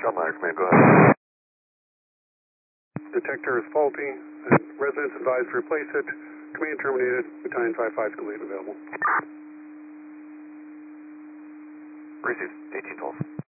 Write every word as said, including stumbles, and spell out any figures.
Dreamliner Command, go ahead. Detector is faulty. Uh, residents advised to replace it. Command terminated. Battalion five five complete available. Received, eighteen twelve.